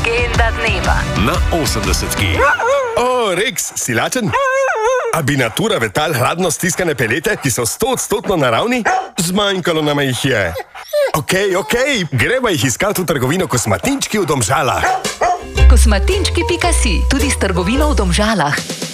Legenda dneva na 80. O, Rex, si lačen? A bi natura vetal hladno stiskane pelete, ki so 100% naravni? Zmanjkalo nama jih je. Okej, greva jih iskat v trgovino Kosmatinčki v Domžalah. Kosmatinčki.si, tudi s trgovino v Domžalah.